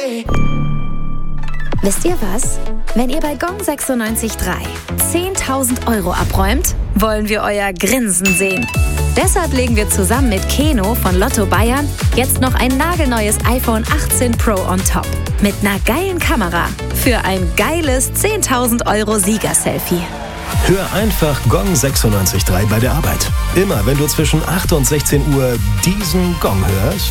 Wisst ihr was? Wenn ihr bei Gong 96.3 10.000 € abräumt, wollen wir euer Grinsen sehen. Deshalb legen wir zusammen mit Keno von Lotto Bayern jetzt noch ein nagelneues iPhone 18 Pro on top. Mit einer geilen Kamera für ein geiles 10.000 € Sieger-Selfie. Hör einfach Gong 96.3 bei der Arbeit. Immer wenn du zwischen 8 und 16 Uhr diesen Gong hörst,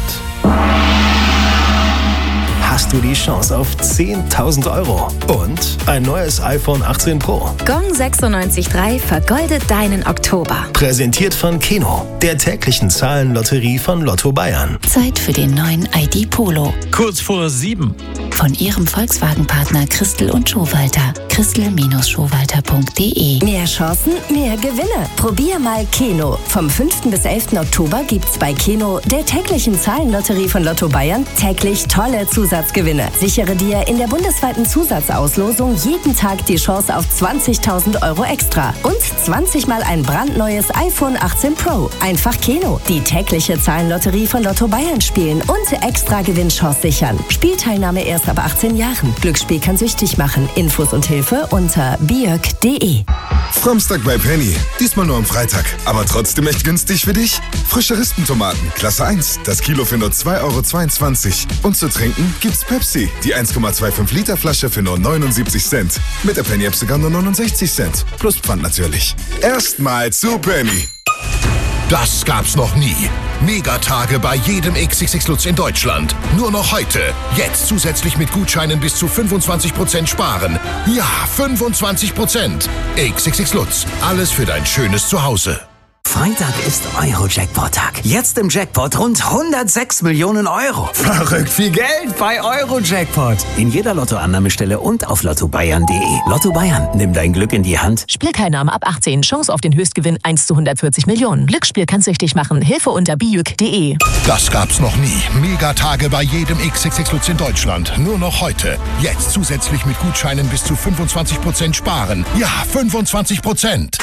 hast du die Chance auf 10.000 € und ein neues iPhone 18 Pro. Gong 96.3 vergoldet deinen Oktober. Präsentiert von Keno, der täglichen Zahlenlotterie von Lotto Bayern. Zeit für den neuen ID Polo. Kurz vor 7. Von ihrem Volkswagen-Partner Christel und Schowalter. Christel-Schowalter.de. Mehr Chancen, mehr Gewinne. Probier mal Keno. Vom 5. bis 11. Oktober gibt's bei Keno, der täglichen Zahlenlotterie von Lotto Bayern, täglich tolle Zusatzgewinne. Sichere dir in der bundesweiten Zusatzauslosung jeden Tag die Chance auf 20.000 € extra. Und 20 mal ein brandneues iPhone 18 Pro. Einfach Keno. Die tägliche Zahlenlotterie von Lotto Bayern spielen und extra Gewinnchance sichern. Spielteilnahme erst ab 18 Jahren. Glücksspiel kann süchtig machen. Infos und Hilfe unter biök.de. Samstag bei Penny. Diesmal nur am Freitag. Aber trotzdem echt günstig für dich. Frische Rispentomaten, Klasse 1. Das Kilo für nur 2,22 €. Und zu trinken gibt's Pepsi. Die 1,25 Liter Flasche für nur 79 Cent. Mit der Penny-App sogar nur 69 Cent. Plus Pfand natürlich. Erstmal zu Penny. Das gab's noch nie. Megatage bei jedem XXX Lutz in Deutschland. Nur noch heute. Jetzt zusätzlich mit Gutscheinen bis zu 25% sparen. Ja, 25%. XXX Lutz. Alles für dein schönes Zuhause. Freitag ist Euro-Jackpot-Tag. Jetzt im Jackpot rund 106 Millionen €. Verrückt viel Geld bei Euro-Jackpot. In jeder Lottoannahmestelle und auf lottobayern.de. Lotto Bayern, nimm dein Glück in die Hand. Spielteilnahme ab 18. Chance auf den Höchstgewinn 1 zu 140 Millionen. Glücksspiel kann süchtig machen. Hilfe unter biük.de. Das gab's noch nie. Megatage bei jedem XXX Lutz in Deutschland. Nur noch heute. Jetzt zusätzlich mit Gutscheinen bis zu 25% sparen. Ja, 25%.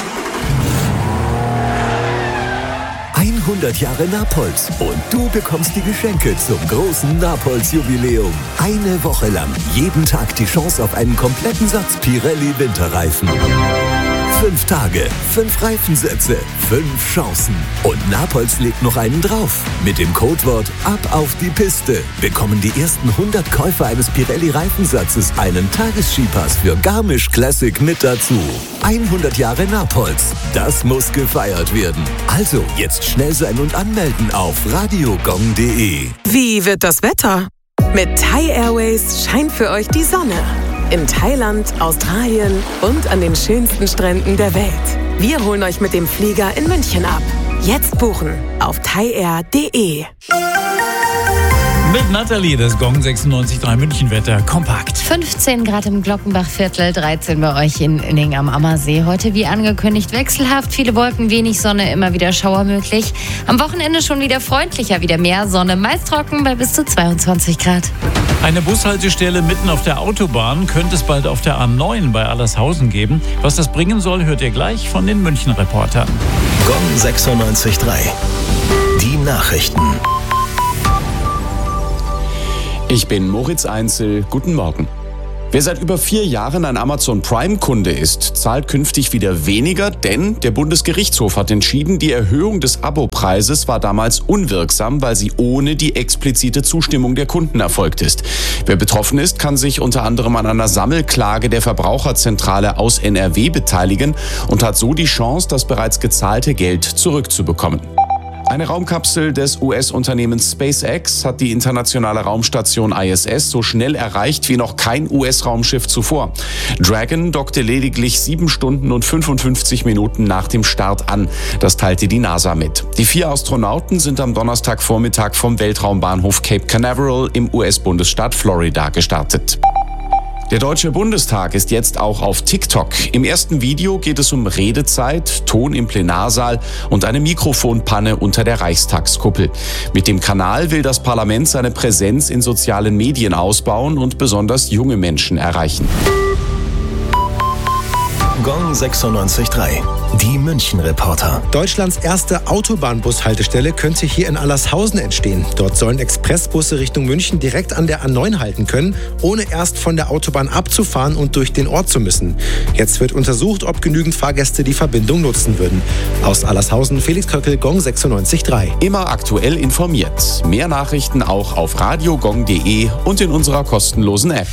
100 Jahre Napolz und du bekommst die Geschenke zum großen Napolz-Jubiläum. Eine Woche lang, jeden Tag die Chance auf einen kompletten Satz Pirelli Winterreifen. 5 Tage, 5 Reifensätze, 5 Chancen. Und Napolz legt noch einen drauf. Mit dem Codewort Ab auf die Piste bekommen die ersten 100 Käufer eines Pirelli-Reifensatzes einen Tagesskipass für Garmisch Classic mit dazu. 100 Jahre Napolz, das muss gefeiert werden. Also jetzt schnell sein und anmelden auf radiogong.de. Wie wird das Wetter? Mit Thai Airways scheint für euch die Sonne. In Thailand, Australien und an den schönsten Stränden der Welt. Wir holen euch mit dem Flieger in München ab. Jetzt buchen auf thaiair.de. Mit Nathalie, das Gong 96.3 München-Wetter kompakt. 15 Grad im Glockenbachviertel, 13 bei euch in Inning am Ammersee. Heute wie angekündigt wechselhaft, viele Wolken, wenig Sonne, immer wieder Schauer möglich. Am Wochenende schon wieder freundlicher, wieder mehr Sonne, meist trocken bei bis zu 22 Grad. Eine Bushaltestelle mitten auf der Autobahn könnte es bald auf der A9 bei Allershausen geben. Was das bringen soll, hört ihr gleich von den München-Reportern. Gong 96.3. Die Nachrichten. Ich bin Moritz Einzel. Guten Morgen. Wer seit über 4 Jahren ein Amazon Prime-Kunde ist, zahlt künftig wieder weniger, denn der Bundesgerichtshof hat entschieden, die Erhöhung des Abopreises war damals unwirksam, weil sie ohne die explizite Zustimmung der Kunden erfolgt ist. Wer betroffen ist, kann sich unter anderem an einer Sammelklage der Verbraucherzentrale aus NRW beteiligen und hat so die Chance, das bereits gezahlte Geld zurückzubekommen. Eine Raumkapsel des US-Unternehmens SpaceX hat die internationale Raumstation ISS so schnell erreicht wie noch kein US-Raumschiff zuvor. Dragon dockte lediglich 7 Stunden und 55 Minuten nach dem Start an. Das teilte die NASA mit. Die 4 Astronauten sind am Donnerstagvormittag vom Weltraumbahnhof Cape Canaveral im US-Bundesstaat Florida gestartet. Der Deutsche Bundestag ist jetzt auch auf TikTok. Im ersten Video geht es um Redezeit, Ton im Plenarsaal und eine Mikrofonpanne unter der Reichstagskuppel. Mit dem Kanal will das Parlament seine Präsenz in sozialen Medien ausbauen und besonders junge Menschen erreichen. Gong 96.3. Die München-Reporter. Deutschlands erste Autobahnbushaltestelle könnte hier in Allershausen entstehen. Dort sollen Expressbusse Richtung München direkt an der A9 halten können, ohne erst von der Autobahn abzufahren und durch den Ort zu müssen. Jetzt wird untersucht, ob genügend Fahrgäste die Verbindung nutzen würden. Aus Allershausen, Felix Köckel, Gong 96.3. Immer aktuell informiert. Mehr Nachrichten auch auf radiogong.de und in unserer kostenlosen App.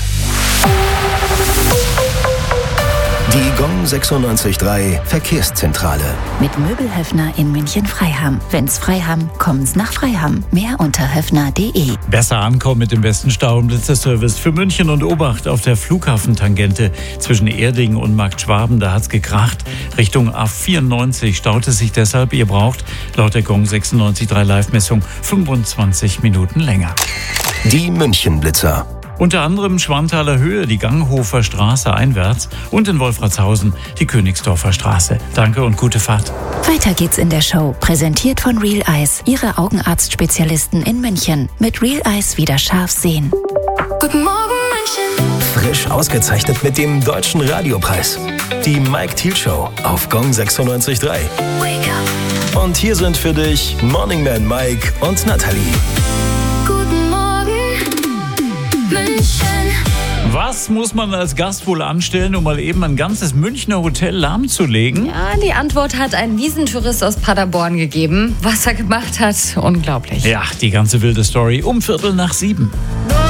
Die Gong 96.3 Verkehrszentrale. Mit Möbelhöfner in München-Freiham. Wenn's Freiham, kommen's nach Freiham. Mehr unter höfner.de. Besser ankommen mit dem besten Stau- und Blitzerservice für München und Obacht auf der Flughafentangente zwischen Erding und Markt Schwaben. Da hat's gekracht. Richtung A94 staut es sich deshalb. Ihr braucht laut der Gong 96.3 Live-Messung 25 Minuten länger. Die München-Blitzer. Unter anderem Schwanthaler Höhe, die Ganghofer Straße einwärts und in Wolfratshausen die Königsdorfer Straße. Danke und gute Fahrt. Weiter geht's in der Show. Präsentiert von Real Eyes, Ihre Augenarztspezialisten in München. Mit Real Eyes wieder scharf sehen. Guten Morgen, München. Frisch ausgezeichnet mit dem Deutschen Radiopreis. Die Mike Thiel Show auf Gong 96.3. Wake up. Und hier sind für dich Morning Man Mike und Nathalie. Guten Morgen, München. Was muss man als Gast wohl anstellen, um mal eben ein ganzes Münchner Hotel lahmzulegen? Ja, die Antwort hat ein Wiesentourist aus Paderborn gegeben. Was er gemacht hat, unglaublich. Ja, die ganze wilde Story um 6:45.